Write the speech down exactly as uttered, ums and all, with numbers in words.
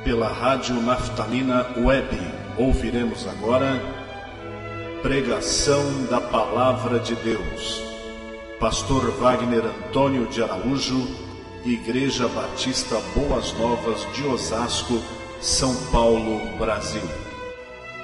Pela Rádio Naftalina Web, ouviremos agora Pregação da Palavra de Deus. Pastor Wagner Antônio de Araújo, Igreja Batista Boas Novas de Osasco, São Paulo, Brasil.